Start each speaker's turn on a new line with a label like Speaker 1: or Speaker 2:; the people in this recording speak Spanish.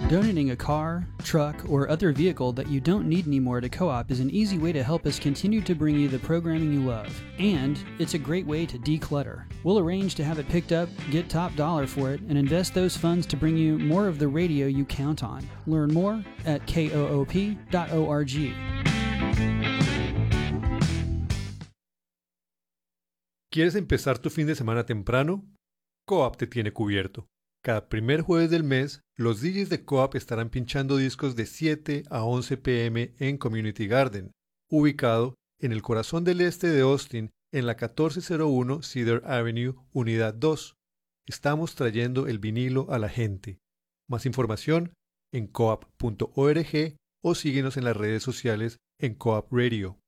Speaker 1: Donating a car, truck, or other vehicle that you don't need anymore to Co-op is an easy way to help us continue to bring you the programming you love. And it's a great way to declutter. We'll arrange to have it picked up, get top dollar for it, and invest those funds to bring you more of the radio you count on. Learn more at koop.org.
Speaker 2: ¿Quieres empezar tu fin de semana temprano? Co-op te tiene cubierto. Cada primer jueves del mes, los DJs de Co-op estarán pinchando discos de 7 a 11 p.m. en Community Garden, ubicado en el corazón del este de Austin, en la 1401 Cedar Avenue, Unidad 2. Estamos trayendo el vinilo a la gente. Más información en coop.org o síguenos en las redes sociales en Co-op Radio.